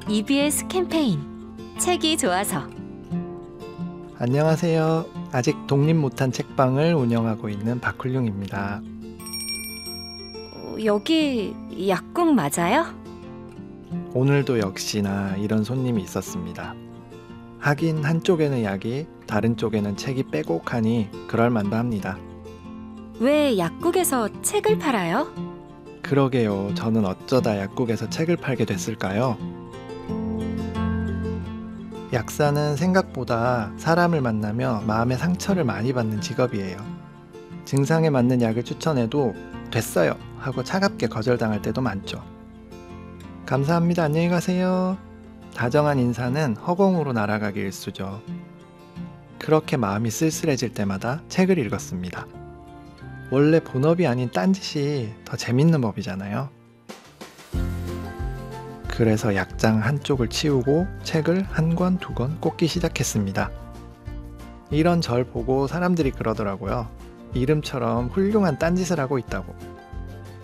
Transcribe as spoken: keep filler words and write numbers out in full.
이비에스 캠페인 책이 좋아서. 안녕하세요. 아직 독립 못한 책방을 운영하고 있는 박훌륭입니다. 어, 여기 약국 맞아요? 오늘도 역시나 이런 손님이 있었습니다. 하긴 한쪽에는 약이, 다른 쪽에는 책이 빼곡하니 그럴만도 합니다. 왜 약국에서 책을 팔아요? 그러게요. 저는 어쩌다 약국에서 책을 팔게 됐을까요? 약사는 생각보다 사람을 만나며 마음의 상처를 많이 받는 직업이에요. 증상에 맞는 약을 추천해도 됐어요 하고 차갑게 거절당할 때도 많죠. 감사합니다. 안녕히 가세요. 다정한 인사는 허공으로 날아가기 일쑤죠. 그렇게 마음이 쓸쓸해질 때마다 책을 읽었습니다. 원래 본업이 아닌 딴짓이 더 재밌는 법이잖아요. 그래서 약장 한쪽을 치우고 책을 한 권, 두 권 꽂기 시작했습니다. 이런 절 보고 사람들이 그러더라고요. 이름처럼 훌륭한 딴짓을 하고 있다고.